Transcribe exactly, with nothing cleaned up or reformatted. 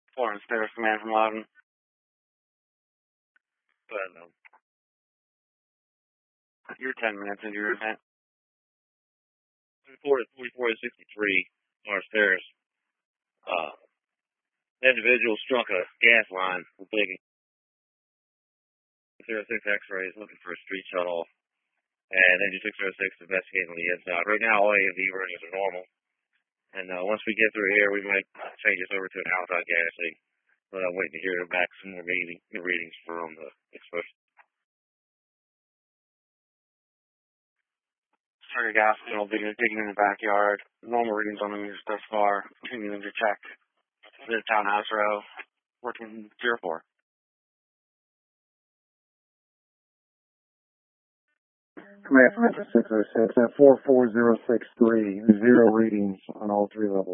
Florence Stairs Command from Loudon. But, um, you're ten minutes into your event. forty-four to sixty-three, Florence Stairs. Uh, the individual struck a gas line with big zero six X-rays looking for a street shuttle. And Engine six oh six investigating the inside. Right now, all A and D versions are normal. And uh, once we get through here, we might change this over to an outside gas leak. But I'm waiting to hear back some more reading, readings from the expression. Sorry, gas will be digging in the backyard. Normal readings on the meters thus far. Continuing to check the townhouse row. Working zero four. Command six oh six at four four zero six three, zero readings on all three levels.